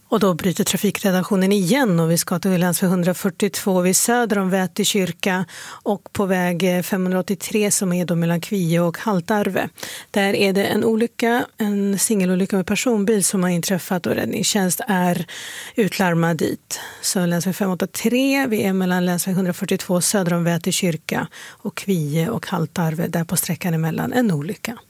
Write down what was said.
Och då bryter trafikredaktionen igen och vi ska till länsväg 142 vid söder om Väti kyrka och på väg 583 som är då mellan Kvie och Haltarve. Där är det en singelolycka med personbil som har inträffat och räddningstjänst är utlarmad dit. Så länsväg 583, vi är mellan länsväg 142 söder om Väti kyrka och Kvie och Haltarve, där på sträckan emellan en olycka.